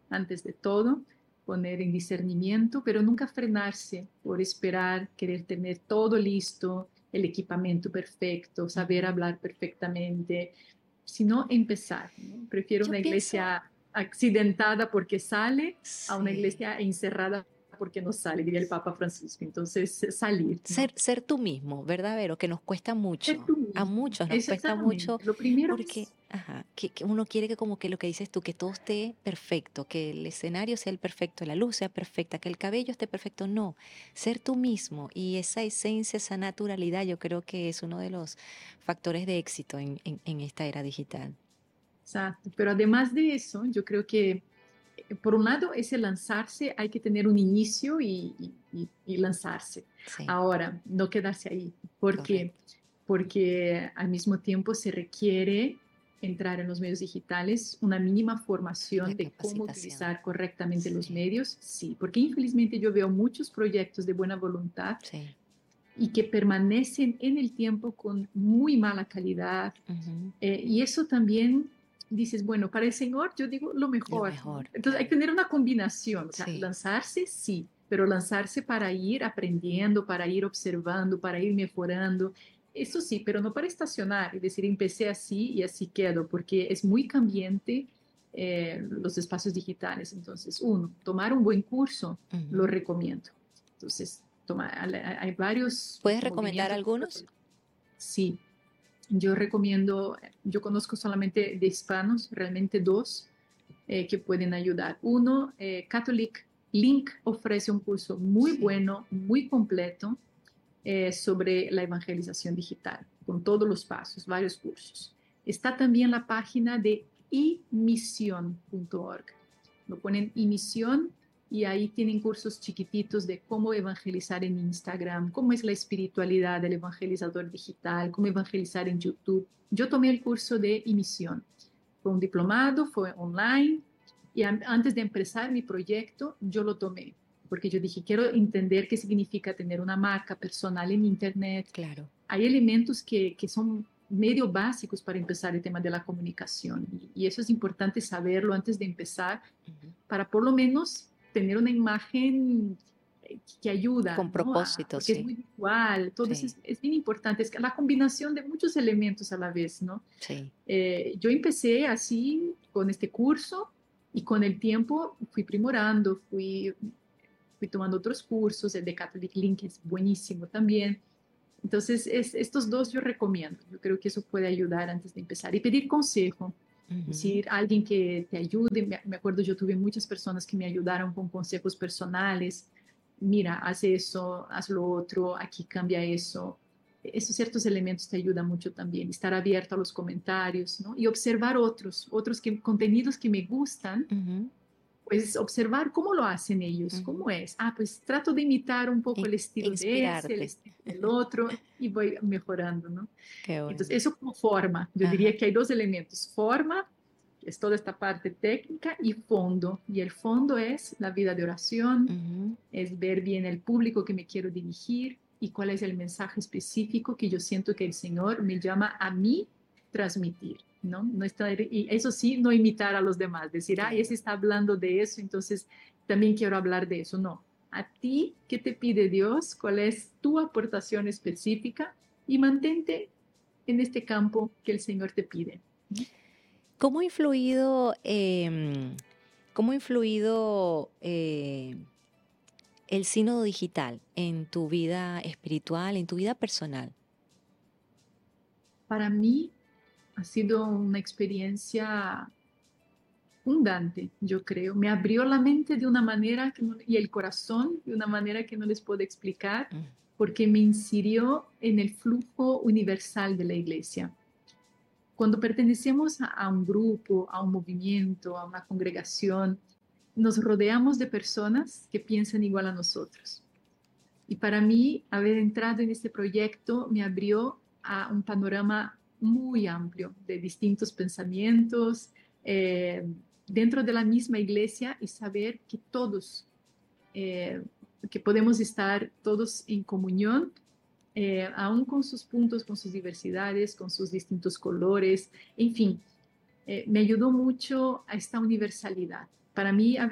antes de todo, poner en discernimiento, pero nunca frenarse por esperar, querer tener todo listo, el equipamiento perfecto, saber Ujú. hablar perfectamente, sino empezar, ¿no? Prefiero Yo una pienso, iglesia accidentada porque sale a una sí. iglesia encerrada porque no sale, diría el Papa Francisco. Entonces, salir, ¿no? Ser tú mismo, ¿verdad, Vero? Que nos cuesta Ser mucho. tú A mismo. muchos nos Eso cuesta mucho exactamente. Lo primero porque, es, ajá, que uno quiere que como que lo que dices tú, que todo esté perfecto, que el escenario sea el perfecto, la luz sea perfecta, que el cabello esté perfecto. No, ser tú mismo y esa esencia, esa naturalidad, yo creo que es uno de los factores de éxito en esta era digital. exacto. Pero además de eso, yo creo que, por un lado, ese lanzarse, hay que tener un inicio y lanzarse. Sí, Ahora, no quedarse ahí, porque, correcto. porque al mismo tiempo se requiere entrar en los medios digitales, una mínima La formación de cómo capacitación. utilizar correctamente los Sí, medios, sí, porque infelizmente yo veo muchos proyectos de buena voluntad sí. y que permanecen en el tiempo con muy mala calidad. Ujú. Y eso también dices, bueno, para el Señor yo digo lo Lo mejor, ¿no? mejor, Entonces hay que claro. tener una combinación, o sea, Sí. lanzarse sí, pero lanzarse para ir aprendiendo, para ir observando, para ir mejorando. Eso sí, pero no para estacionar y decir, empecé así y así quedo, porque es muy cambiante los espacios digitales. Entonces, uno, tomar un buen curso, lo Ujú. recomiendo. Entonces, hay varios ¿Puedes recomendar movimientos. algunos? Sí, yo recomiendo, yo conozco solamente de hispanos, realmente dos que pueden ayudar. Uno, Catholic Link ofrece un curso muy Sí. bueno, muy completo sobre la evangelización digital, con todos los pasos, varios cursos. Está también la página de imision.org. Lo ponen imisión y ahí tienen cursos chiquititos de cómo evangelizar en Instagram, cómo es la espiritualidad del evangelizador digital, cómo evangelizar en YouTube. Yo tomé el curso de imisión. Fue un diplomado, fue online y antes de empezar mi proyecto, yo lo tomé porque yo dije, quiero entender qué significa tener una marca personal en Internet. Claro. Hay elementos que son medio básicos para empezar el tema de la comunicación y eso es importante saberlo antes de empezar Ujú. para por lo menos tener una imagen que ayuda, Con ¿no? propósito, Porque es sí. muy visual, todo eso Sí, es bien importante, es que la combinación de muchos elementos a la vez, ¿no? sí. Yo empecé así con este curso y con el tiempo fui primorando, fui tomando otros cursos, el de Catholic Link es buenísimo también. Entonces, estos dos yo recomiendo. Yo creo que eso puede ayudar antes de empezar. Y pedir consejo, Ujú. decir, alguien que te ayude. Me acuerdo, yo tuve muchas personas que me ayudaron con consejos personales. Mira, haz eso, haz lo otro, aquí cambia eso. Esos ciertos elementos te ayudan mucho también. Estar abierto a los comentarios, ¿no? Y observar contenidos que me gustan, Ujú. pues observar cómo lo hacen ellos, Ujú. cómo es. Ah, pues trato de imitar un poco In el estilo de ese, el inspirarte. estilo del otro y voy mejorando, ¿no? Qué Entonces, bueno. eso como forma. Yo Ajá. diría que hay dos elementos, forma, que es toda esta parte técnica, y fondo. Y el fondo es la vida de oración, Ujú. es ver bien el público que me quiero dirigir y cuál es el mensaje específico que yo siento que el Señor me llama a mí transmitir, ¿no? No estar, y eso sí, no imitar a los demás, decir, ah, ese Claro. está hablando de eso, entonces también quiero hablar de eso. No, a ti, ¿qué te pide Dios? ¿Cuál es tu aportación específica? Y mantente en este campo que el Señor te pide, ¿no? ¿Cómo ha influido, cómo ha influido, el sínodo digital en tu vida espiritual, en tu vida personal? Para mí ha sido una experiencia fundante, yo creo. Me abrió la mente de una manera y el corazón de una manera que no les puedo explicar, Mm. porque me insirió en el flujo universal de la iglesia. Cuando pertenecemos a un grupo, a un movimiento, a una congregación, nos rodeamos de personas que piensan igual a nosotros. Y para mí, haber entrado en este proyecto me abrió a un panorama muy amplio de distintos pensamientos dentro de la misma iglesia y saber que todos, eh, que podemos estar todos en comunión, aún con sus puntos, con sus diversidades, con sus distintos colores, en fin, me ayudó mucho a esta universalidad. Para mí, a